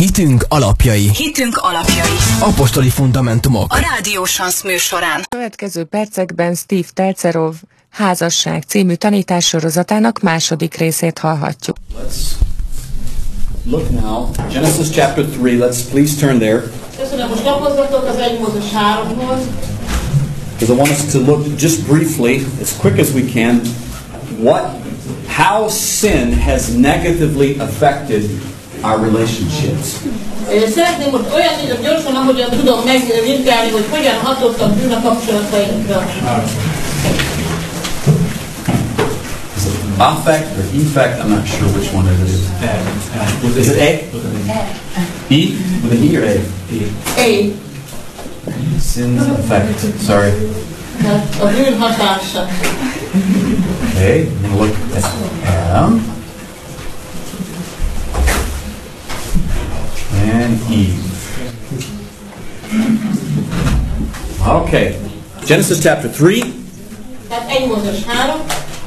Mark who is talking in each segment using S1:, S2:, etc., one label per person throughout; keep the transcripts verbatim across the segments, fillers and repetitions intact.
S1: Hitünk alapjai.
S2: Hitünk alapjai.
S1: Apostoli fundamentumok.
S2: A Rádió Sansz műsorán.
S3: A következő percekben Steve Teltserov Házasság című tanítássorozatának második részét hallhatjuk.
S4: Let's look now. Genesis chapter three. Let's please turn there.
S5: Köszönöm, most lapozzatok az egy Mózes háromhoz.
S4: Because I want us to look just briefly, as quick as we can, what, how sin has negatively affected our relationships.
S5: Szeretném most olyan nagyon gyorsan, ahogyan tudom megvizsgálni, hogy hogyan hatottak bűn a kapcsolatainkra.
S4: Is it affect or effect? I'm not sure which one it is. Is it A? E? With an E or A?
S5: A.
S4: Sin's effect. Sorry.
S5: A bűn hatása.
S4: Okay, I'm going to look at M. And Eve. Okay. Genesis chapter three.
S5: Tehát egy Mózes három.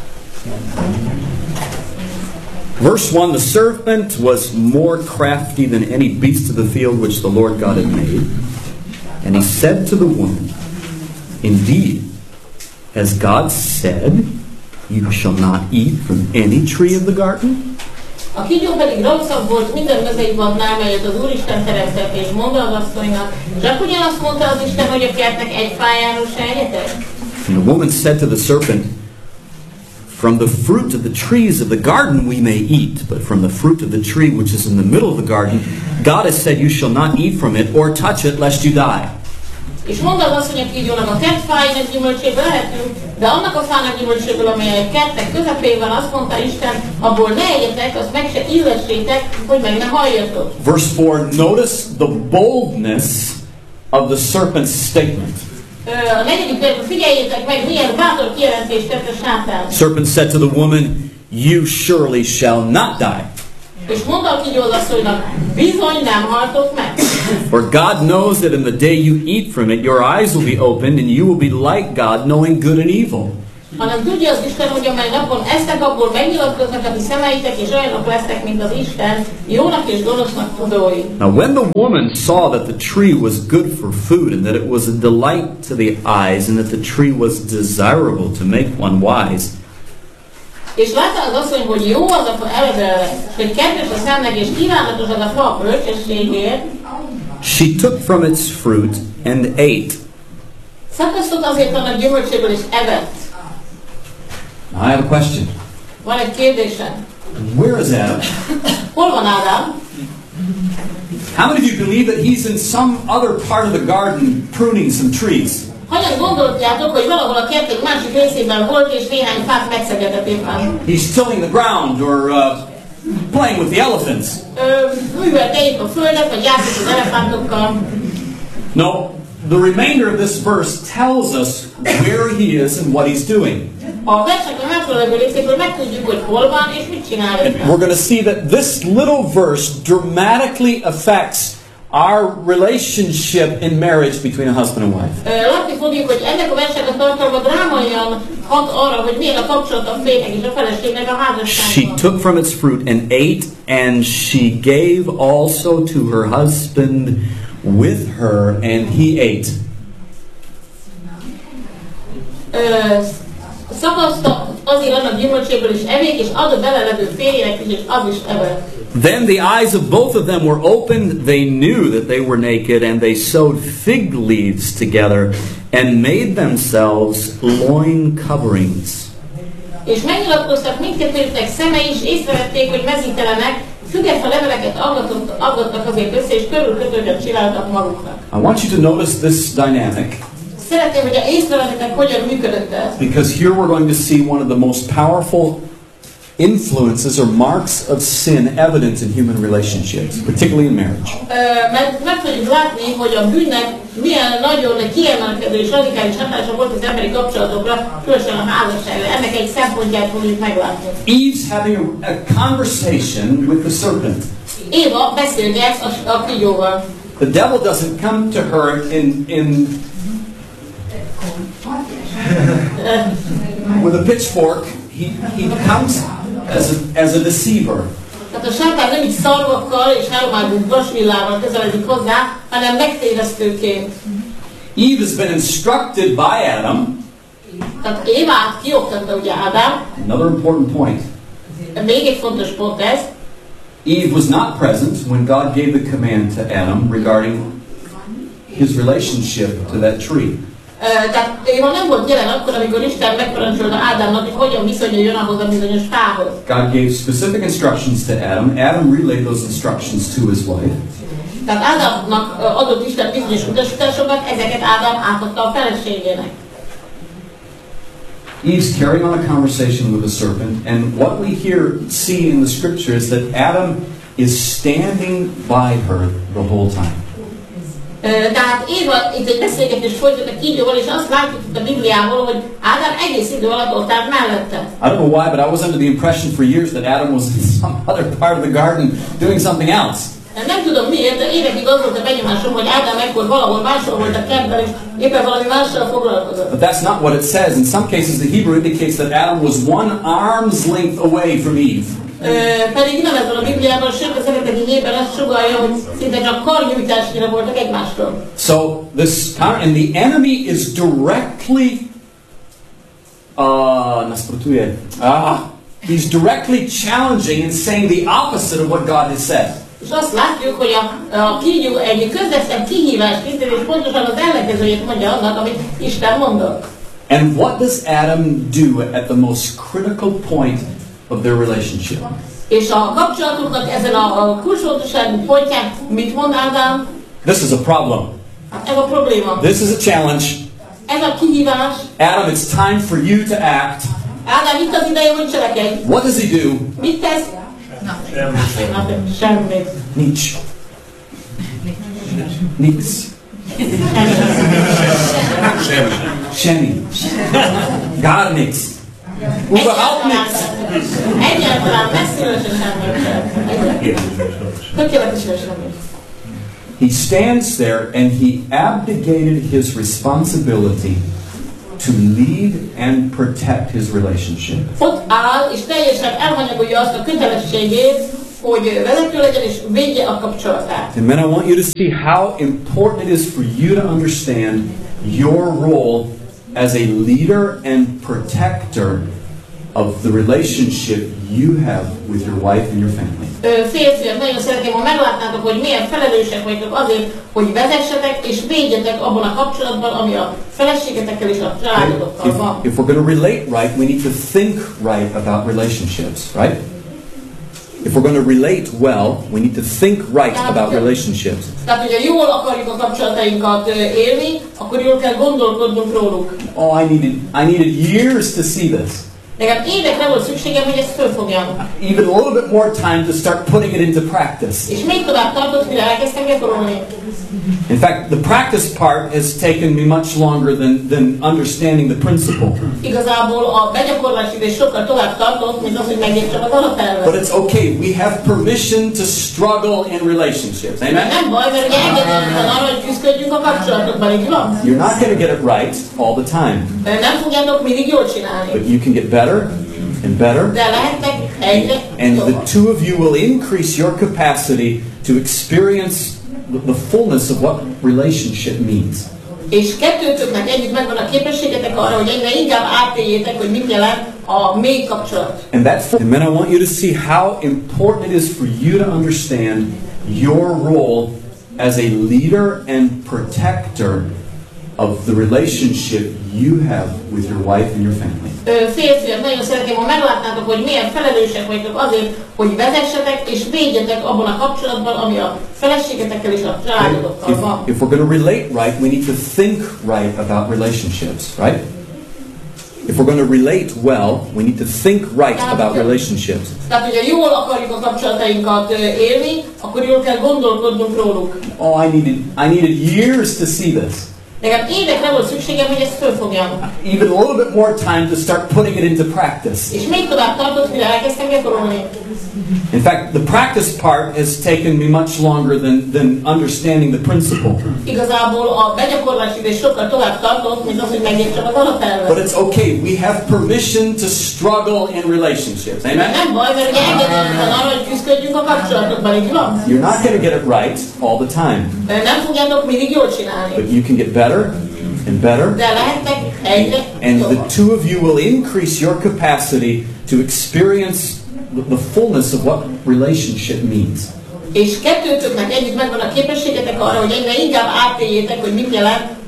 S4: Verse one, the serpent was more crafty than any beast of the field which the Lord God had made. And he said to the woman, indeed, has God said, you shall not eat from any tree of the garden?
S5: A kígyó pedig rosszabb volt minden mezei vadnál, melyet az Úristen teremtett, és mondta az asszonynak, csak ugyanazt mondta az Isten, hogy a kertnek egy fájáról se egyetek?
S4: And the woman said to the serpent, from the fruit of the trees of the garden we may eat, but from the fruit of the tree which is in the middle of the garden, God has said you shall not eat from it or touch it lest you die.
S5: És mondta az asszony a kígyónak, a kert fájának gyümölcséből lehetünk, de annak a fának gyümölcséből, amely a kertek közepében, azt mondta Isten, abból ne egyetek, azt meg se illessétek, hogy meg ne halljatok.
S4: Verse four, notice the boldness of the serpent's statement.
S5: A negyedik versben figyeljétek meg, milyen bátor kijelentést tett a sátán.
S4: Serpent said to the woman, you surely shall not die.
S5: És mondta a kígyó az asszonynak, bizony nem haltok meg.
S4: For God knows that in the day you eat from it, your eyes will be opened, and you will be like God, knowing good and evil.
S5: Hanem tudja az Isten, hogy amely napon esztek, abból megnyilatkoznak a ti szemeitek, és olyanok lesztek, mint az Isten, jónak és gonosznak tudói.
S4: Now when the woman saw that the tree was good for food, and that it was a delight to the eyes, and that the tree was desirable to make one wise,
S5: és látta az asszony, hogy jó az a fa eledelve, hogy kedves a szemnek, és kívánatos az a fa a bölcsességért,
S4: she took from its fruit and ate.
S5: szakasztott azért annak gyümölcséből, és evett.
S4: Now I have a question.
S5: Van egy kérdésem.
S4: Where is Adam?
S5: Hol van Ádám?
S4: How many of you believe that he's in some other part of the garden pruning some trees?
S5: Hogyan gondoljátok, hogy valahol a kert egy másik részében volt, és néhány fát megszegetett éppen?
S4: He's tilling the ground or uh, playing with the elephants.
S5: Művelte épp a földet, vagy játszott az elefántokkal.
S4: No, the remainder of this verse tells us where he is and what he's doing.
S5: A versnek a hátralévő részéből megtudjuk, hogy hol van, és mit csinál.
S4: And we're going to see that this little verse dramatically affects our relationship in marriage between a husband and wife.
S5: Látni fogjuk, hogy ennek a versnek a tartalma drámaian hat arra, hogy milyen a kapcsolat a férjnek és a feleségnek a házasságban.
S4: She took from its fruit and ate, and she gave also to her husband with her, and he ate.
S5: Szakaszta azért annak gyümölcséből is evék, és adott belelevő férjének is, és az is evett.
S4: Then the eyes of both of them were opened. They knew that they were naked, and they sewed fig leaves together and made themselves loin coverings.
S5: És megnyilatkoztak mindkettőjüknek szeme is, észrevették, hogy mezítelenek, fügefa leveleket aggattak azért össze, és körülkötőket csináltak maguknak.
S4: I want you to notice this dynamic.
S5: Szeretném, hogy észrevettek, hogyan működött ez.
S4: Because here we're going to see one of the most powerful influences or marks of sin evident in human relationships, particularly in marriage.
S5: Mert meg fogjuk látni, hogy a bűnnek milyen nagyon kiemelkedő és radikális hatása volt az emberi kapcsolatokra, különösen a házasságra. Ennek egy szempontját fogjuk meglátni.
S4: Eve's having a, a conversation with the serpent.
S5: Éva beszélget a, a kígyóval.
S4: The devil doesn't come to her in in with a pitchfork. He he comes as a, as a deceiver.
S5: Tehát a sátán nem így szarvakkal és háromáldó vasvillával közeledik hozzá, hanem megtévesztőként.
S4: Eve has been instructed by Adam.
S5: Tehát Évát kioktatta ugye Ádám.
S4: Another important point.
S5: Még egy fontos pont ez.
S4: Eve was not present when God gave the command to Adam regarding his relationship to that tree.
S5: Uh, tehát Éva nem volt jelen akkor, amikor Isten megparancsolta Ádámnak, hogy hogyan viszonyuljon ahhoz a bizonyos fához.
S4: God gave specific instructions to Adam. Adam relayed those instructions to his wife.
S5: Tehát Ádámnak adott Isten bizonyos utasításokat, ezeket Ádám átadta a feleségének.
S4: Eve's carrying on a conversation with the serpent, and what we hear see in the scripture is that Adam is standing by her the whole time.
S5: Tehát Éva itt egy beszélgetés folytat a kígyóval, és azt látjuk itt a Bibliából, hogy Ádám egész idő alatt ott állt mellette.
S4: I don't know why, but I was under the impression for years that Adam was in some other part of the garden doing something else.
S5: Nem tudom miért, de évekig az volt a benyomásom, hogy Ádám ekkor valahol máshol volt a kertben, és éppen valami mással foglalkozott.
S4: But that's not what it says. In some cases, the Hebrew indicates that Adam was one arm's length away from Eve.
S5: Uh, pedig nem ez van a Bibliában, sőt a szereteti nyében azt sugallja, hogy szinte csak karnyújtásnyira voltak egymástól.
S4: So this and the enemy is directly uh, ah, he's directly challenging and saying the opposite of what God has said.
S5: És azt látjuk, hogy a, a kígyó egy közvetlen kihívást intéz, és pontosan az ellenkezőjét mondja annak, amit Isten mondott.
S4: And what does Adam do at the most critical point of their relationship?
S5: És a kapcsolatuknak ezen a, a kulcsfontosságú pontján mit mond Ádám?
S4: This is a problem.
S5: Hát ez a probléma.
S4: This is a challenge.
S5: Ez a kihívás.
S4: Adam, it's time for you to act.
S5: Ádám, itt az ideje, hogy cselekedj.
S4: What does he do?
S5: Mit tesz? Semmit. Semmit.
S4: Niets. Niets. Semmi. Gar nichts. Überhaupt nichts.
S5: Egyáltalán messziről se semmit. Tökéletesen semmit.
S4: He stands there and he abdicated his responsibility to lead and protect his relationship.
S5: Ott áll és teljesen elhanyagolja azt a kötelességét, hogy vezető legyen és védje a kapcsolatát.
S4: And men, I want you to see how important it is for you to understand your role as a leader and protector of the relationship you have with your wife and your family.
S5: Férfiak, nagyon szeretném, ha meglátnátok, hogy milyen felelősek vagytok azért, hogy vezessetek és védjetek abban a kapcsolatban, ami a feleségetekkel és a családokkal van.
S4: If, if we're going to relate right, we need to think right about relationships, right? If we're going to relate well, we need to think right about relationships.
S5: Tehát, hogyha jól akarjuk a kapcsolatainkat élni, akkor jól kell gondolkodnunk róluk.
S4: Oh, I needed, I needed years to see this.
S5: Nekem évekre volt szükségem, hogy ezt fölfogjam.
S4: Even a little bit more time to start putting it into practice.
S5: És még tovább tartott, mire elkezdtem gyakorolni.
S4: In fact, the practice part has taken me much longer than, than understanding the principle.
S5: Igazából a begyakorlás idő sokkal tovább tartott, mint az, hogy megértsem az alapelvet.
S4: But it's okay. We have permission to struggle in relationships. Amen?
S5: Nem baj, mert ugye engedélyünk van arra, hogy küzdködjünk a kapcsolatokban, így van?
S4: You're not going to get it right all the time.
S5: Nem fogjátok mindig jól csinálni.
S4: But you can get better and better.
S5: De lehettek egyre
S4: And the two of you will increase your capacity to experience the fullness of what relationship means.
S5: És kettőtöknek együtt megvan a képességetek arra, hogy egyre inkább átéljétek, hogy mit jelent a mély kapcsolat.
S4: And that, and then I want you to see how important it is for you to understand your role as a leader and protector of the relationship you have with your wife and your family.
S5: Férfiak, nagyon szeretném, ha meglátnátok, hogy milyen felelősek vagytok azért, hogy vezessetek és védjetek abban a kapcsolatban, ami a feleségetekkel és a családokkal van.
S4: If, if we're going to relate right, we need to think right about relationships, right? If we're going to relate well, we need to think right about relationships.
S5: Tehát, hogyha jól akarjuk a kapcsolatainkat élni, akkor jól kell gondolkodnunk róluk.
S4: Oh, I needed, I needed years to see this.
S5: Nekem évekre volt szükségem, hogy ezt fölfogjam.
S4: Even a little bit more time to start putting it into practice.
S5: És még tovább tartott, mire elkezdtem gyakorolni.
S4: In fact, the practice part has taken me much longer than, than understanding the principle.
S5: Igazából a begyakorlás idő sokkal tovább tartott, mint az, hogy megértsem az alapelvet.
S4: But it's okay. We have permission to struggle in relationships. Amen?
S5: Nem baj, mert ugye engedélyünk van arra, hogy küzdködjünk a kapcsolatokban, így van?
S4: You're not going to get it right all the time.
S5: Mert nem fogjátok mindig jól csinálni.
S4: But you can get better and better.
S5: De lehettek egyre
S4: And the
S5: jobban.
S4: two of you will increase your capacity to experience the fullness of what relationship means.
S5: És kettőtöknek együtt megvan a képességetek arra, hogy egyre inkább átéljétek, hogy mit jelent